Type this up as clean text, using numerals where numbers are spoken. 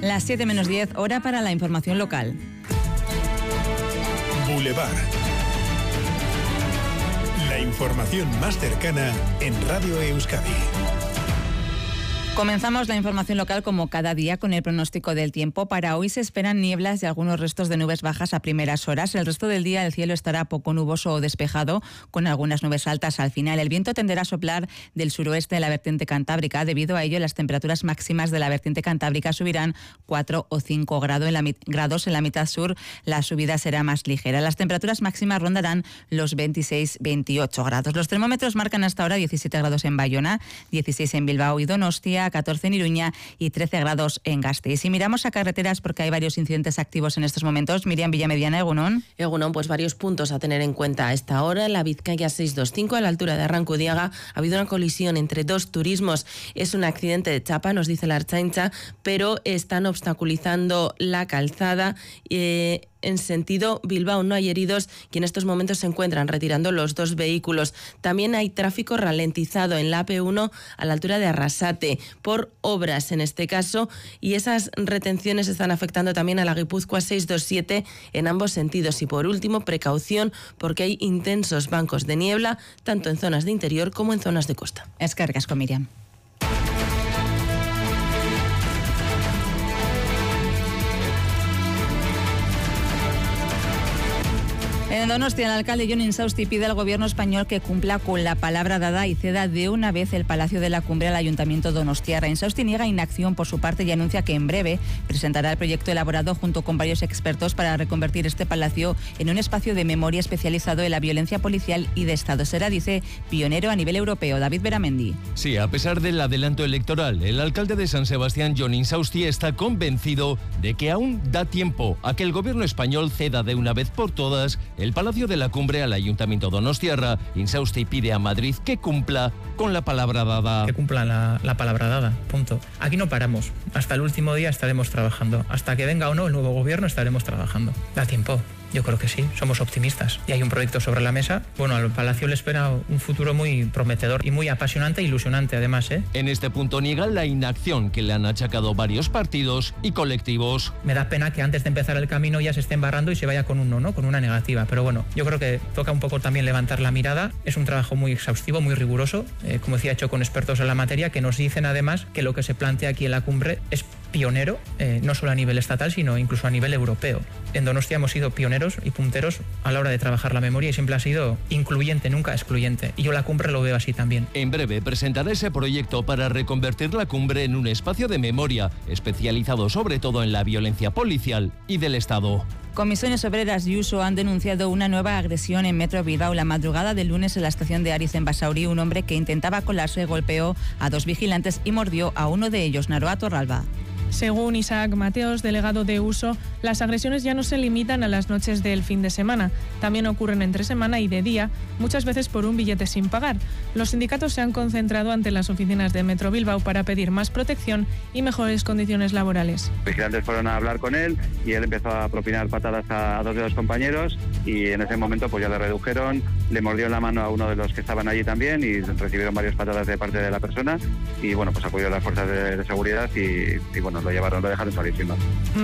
Las 7:10, hora para la información local. Boulevard. La información más cercana en Radio Euskadi. Comenzamos la información local como cada día con el pronóstico del tiempo. Para hoy se esperan nieblas y algunos restos de nubes bajas a primeras horas. El resto del día el cielo estará poco nuboso o despejado con algunas nubes altas al final. El viento tenderá a soplar del suroeste de la vertiente cantábrica. Debido a ello, las temperaturas máximas de la vertiente cantábrica subirán 4 o 5 grados en la mitad sur. La subida será más ligera. Las temperaturas máximas rondarán los 26-28 grados. Los termómetros marcan hasta ahora 17 grados en Bayona, 16 en Bilbao y Donostia, 14 en Iruña y 13 grados en Gasteiz. Si miramos a carreteras, porque hay varios incidentes activos en estos momentos, Miriam Villamediana, Egunon. Egunon, pues varios puntos a tener en cuenta a esta hora. En la Vizcaya 625, a la altura de Arrankudiaga, ha habido una colisión entre dos turismos. Es un accidente de chapa, nos dice la Ertzaintza, pero están obstaculizando la calzada. En sentido Bilbao no hay heridos y en estos momentos se encuentran retirando los dos vehículos. También hay tráfico ralentizado en la AP1 a la altura de Arrasate por obras en este caso, y esas retenciones están afectando también a la Guipúzcoa 627 en ambos sentidos. Y por último, precaución porque hay intensos bancos de niebla tanto en zonas de interior como en zonas de costa. Eskerrik asko, Miriam. En Donostia, el alcalde Jon Insausti pide al gobierno español que cumpla con la palabra dada y ceda de una vez el Palacio de la Cumbre al Ayuntamiento donostiarra. Insausti niega inacción por su parte y anuncia que en breve presentará el proyecto elaborado junto con varios expertos para reconvertir este palacio en un espacio de memoria especializado en la violencia policial y de Estado. Será, dice, pionero a nivel europeo. David Beramendi. Sí, a pesar del adelanto electoral, el alcalde de San Sebastián, Jon Insausti, está convencido de que aún da tiempo a que el gobierno español ceda de una vez por todas el Palacio de la Cumbre al Ayuntamiento donostiarra. Insausti pide a Madrid que cumpla con la palabra dada. Que cumplan la palabra dada, punto. Aquí no paramos. Hasta el último día estaremos trabajando. Hasta que venga o no el nuevo gobierno estaremos trabajando. Da tiempo. Yo creo que sí, somos optimistas. Y hay un proyecto sobre la mesa. Bueno, al Palacio le espera un futuro muy prometedor y muy apasionante e ilusionante además, ¿eh? En este punto niega la inacción que le han achacado varios partidos y colectivos. Me da pena que antes de empezar el camino ya se esté embarrando y se vaya con un no, con una negativa. Pero bueno, yo creo que toca un poco también levantar la mirada. Es un trabajo muy exhaustivo, muy riguroso, como decía, hecho con expertos en la materia, que nos dicen además que lo que se plantea aquí en la cumbre es pionero, no solo a nivel estatal, sino incluso a nivel europeo. En Donostia hemos sido pioneros y punteros a la hora de trabajar la memoria y siempre ha sido incluyente, nunca excluyente. Y yo la cumbre lo veo así también. En breve presentará ese proyecto para reconvertir la cumbre en un espacio de memoria especializado sobre todo en la violencia policial y del Estado. Comisiones Obreras y Uso han denunciado una nueva agresión en Metro Bilbao. La madrugada del lunes en la estación de Ariz en Basauri, un hombre que intentaba colarse golpeó a dos vigilantes y mordió a uno de ellos, Naroa Torralba. Según Isaac Mateos, delegado de Uso, las agresiones ya no se limitan a las noches del fin de semana. También ocurren entre semana y de día, muchas veces por un billete sin pagar. Los sindicatos se han concentrado ante las oficinas de Metro Bilbao para pedir más protección y mejores condiciones laborales. Los vigilantes fueron a hablar con él y él empezó a propinar patadas a dos de los compañeros y en ese momento pues ya le redujeron, le mordió en la mano a uno de los que estaban allí también y recibieron varias patadas de parte de la persona y bueno, pues acudió a las fuerzas de seguridad y bueno, lo dejaron salir sin más.